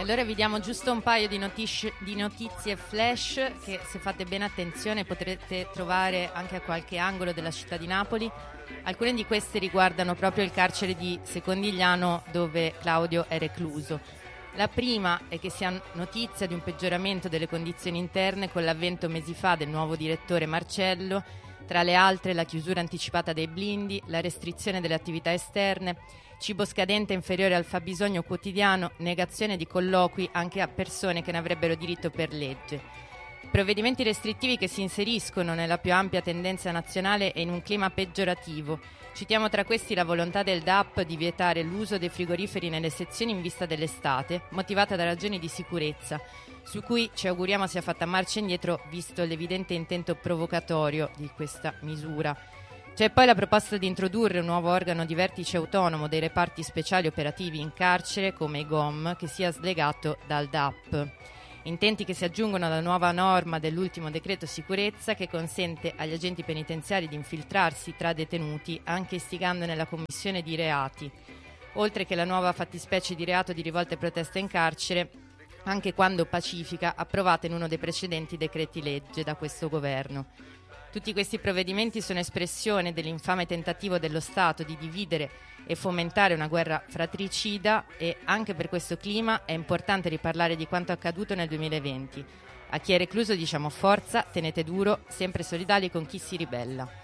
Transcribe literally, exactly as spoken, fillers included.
allora vi diamo giusto un paio di, notiz- di notizie flash che, se fate bene attenzione, potrete trovare anche a qualche angolo della città di Napoli. Alcune di queste riguardano proprio il carcere di Secondigliano, dove Claudio è recluso. La prima è che si ha notizia di un peggioramento delle condizioni interne con l'avvento mesi fa del nuovo direttore Marcello. Tra le altre, la chiusura anticipata dei blindi, la restrizione delle attività esterne, cibo scadente inferiore al fabbisogno quotidiano, negazione di colloqui anche a persone che ne avrebbero diritto per legge. Provvedimenti restrittivi che si inseriscono nella più ampia tendenza nazionale e in un clima peggiorativo. Citiamo tra questi la volontà del D A P di vietare l'uso dei frigoriferi nelle sezioni in vista dell'estate, motivata da ragioni di sicurezza, su cui ci auguriamo sia fatta marcia indietro, visto l'evidente intento provocatorio di questa misura. C'è poi la proposta di introdurre un nuovo organo di vertice autonomo dei reparti speciali operativi in carcere, come i G O M, che sia slegato dal D A P. Intenti che si aggiungono alla nuova norma dell'ultimo decreto sicurezza, che consente agli agenti penitenziari di infiltrarsi tra detenuti anche istigandone la commissione di reati, oltre che la nuova fattispecie di reato di rivolta e protesta in carcere, anche quando pacifica, approvata in uno dei precedenti decreti legge da questo governo. Tutti questi provvedimenti sono espressione dell'infame tentativo dello Stato di dividere e fomentare una guerra fratricida, e anche per questo clima è importante riparlare di quanto accaduto nel duemilaventi. A chi è recluso diciamo forza, tenete duro, sempre solidali con chi si ribella.